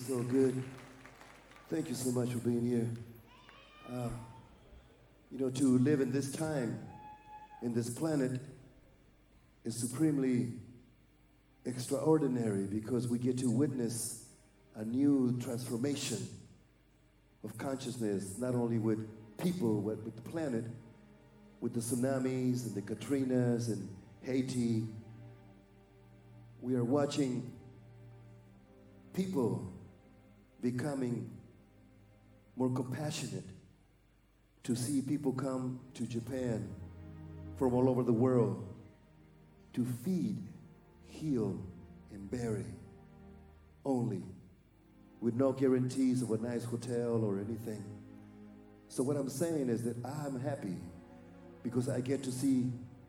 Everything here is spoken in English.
so good. Thank you so much for being here. To live in this time, in this planet, is supremely extraordinary because we get to witness a new transformation of consciousness, not only with people, but with the planet, with the tsunamis and the Katrinas and Haiti. We are watching people becoming more compassionate, to see people come to Japan from all over the world to feed, heal, and bury only, with no guarantees of a nice hotel or anything. So what I'm saying is that I'm happy because I get to see